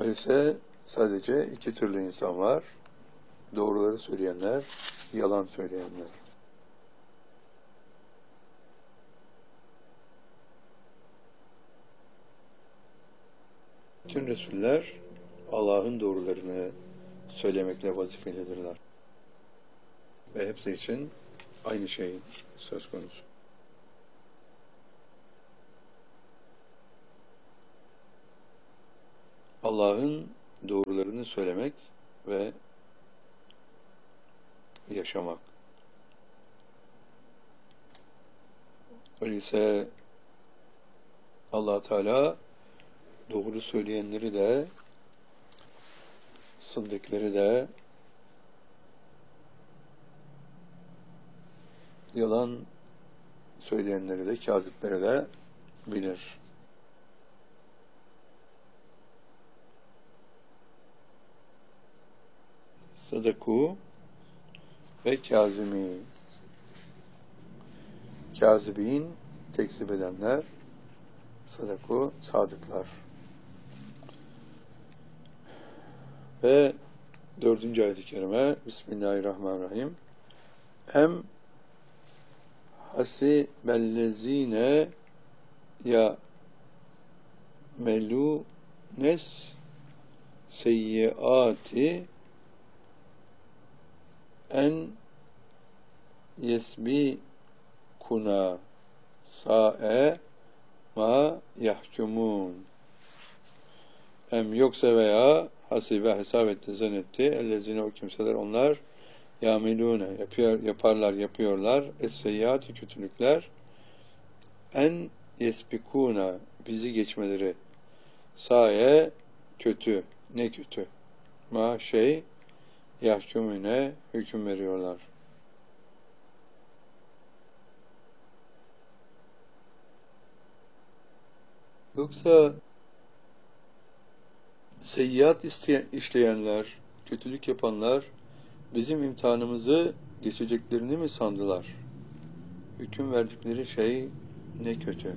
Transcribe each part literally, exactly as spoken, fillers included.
Öyleyse sadece iki türlü insan var. Doğruları söyleyenler, yalan söyleyenler. Bütün Resuller Allah'ın doğrularını söylemekle vazifelidirler. Ve hepsi için aynı şey söz konusu. Allah'ın doğrularını söylemek ve yaşamak. Öyleyse Allah Teala doğru söyleyenleri de, sıddıkları da, yalan söyleyenleri de, kâzipleri de bilir. Sadaku ve kâzimi. Kâzibin, tekzip edenler, sadaku, sadıklar. Ve dördüncü ayet-i kerime, Bismillahirrahmanirrahim. Em hasibellezine ya melunes seyyiati en yesbikuna sa'e ma yahkumun. Hem yoksa veya hasibe hesap etti, zannetti. Ellezine o kimseler onlar yamilune yapıyor, yaparlar, yapıyorlar. Es-seyyati kötülükler. En yesbikuna bizi geçmeleri. Saye kötü. Ne kötü? Ma şey yahkumune hüküm veriyorlar. Yoksa seyyiat işleyenler, kötülük yapanlar bizim imtihanımızı geçeceklerini mi sandılar? Hüküm verdikleri şey ne kötü.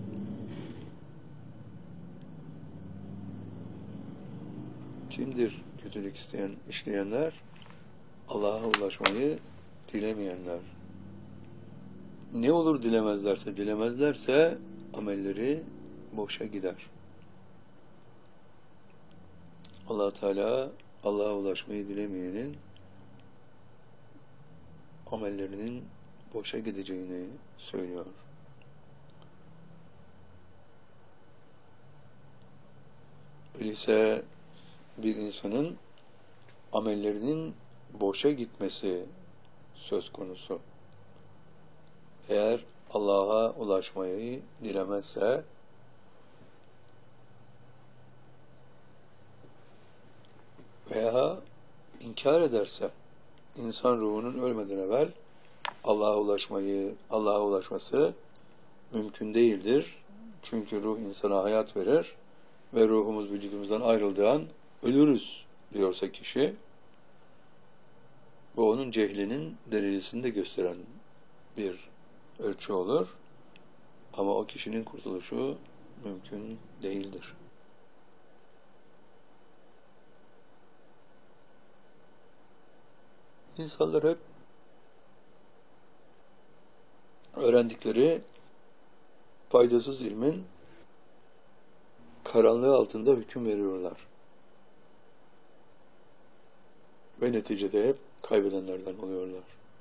Kimdir kötülük isteyen, işleyenler? Allah'a ulaşmayı dilemeyenler. Ne olur dilemezlerse, dilemezlerse amelleri boşa gider. Allah Teala Allah'a ulaşmayı dilemeyenin amellerinin boşa gideceğini söylüyor. Öyleyse bir insanın amellerinin boşa gitmesi söz konusu. Eğer Allah'a ulaşmayı dilemezse veya inkar ederse, insan ruhunun ölmeden evvel Allah'a ulaşmayı, Allah'a ulaşması mümkün değildir. Çünkü ruh insana hayat verir ve ruhumuz vücudumuzdan ayrıldığı an ölürüz diyorsa kişi, bu onun cehlinin derecesini de gösteren bir ölçü olur. Ama o kişinin kurtuluşu mümkün değildir. İnsanlar hep öğrendikleri faydasız ilmin karanlığı altında hüküm veriyorlar. Ve neticede hep kaybedenlerden oluyorlar.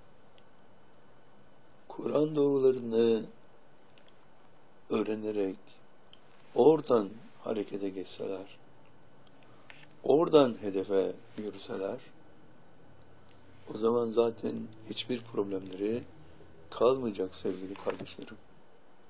Kur'an doğrularını öğrenerek oradan harekete geçseler, oradan hedefe yürüseler, o zaman zaten hiçbir problemleri kalmayacak sevgili kardeşlerim.